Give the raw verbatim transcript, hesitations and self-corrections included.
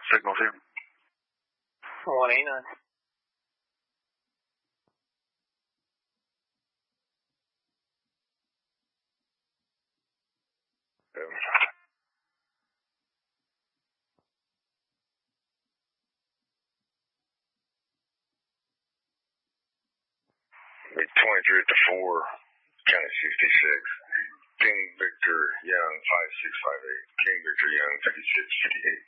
signals here. one eighty-nine. twenty-three at the four, County sixty-six. King Victor Young, five six five eight. King Victor Young, fifty-six fifty-eight.